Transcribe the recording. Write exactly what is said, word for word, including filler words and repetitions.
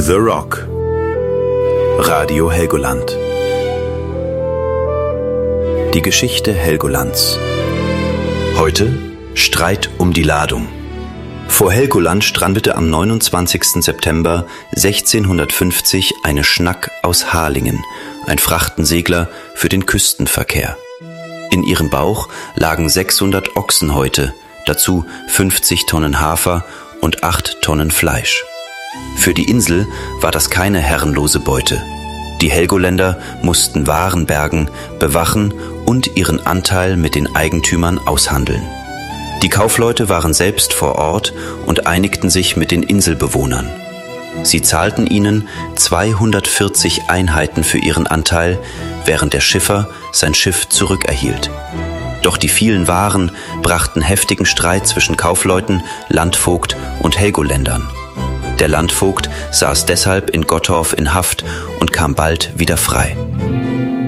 The Rock. Radio Helgoland. Die Geschichte Helgolands. Heute Streit um die Ladung. Vor Helgoland strandete am neunundzwanzigsten September sechzehnhundertfünfzig eine Schnack aus Harlingen, ein Frachtensegler für den Küstenverkehr. In ihrem Bauch lagen sechshundert Ochsenhäute, dazu fünfzig Tonnen Hafer und acht Tonnen Fleisch. Für die Insel war das keine herrenlose Beute. Die Helgoländer mussten Waren bergen, bewachen und ihren Anteil mit den Eigentümern aushandeln. Die Kaufleute waren selbst vor Ort und einigten sich mit den Inselbewohnern. Sie zahlten ihnen zweihundertvierzig Einheiten für ihren Anteil, während der Schiffer sein Schiff zurückerhielt. Doch die vielen Waren brachten heftigen Streit zwischen Kaufleuten, Landvogt und Helgoländern. Der Landvogt saß deshalb in Gottorf in Haft und kam bald wieder frei.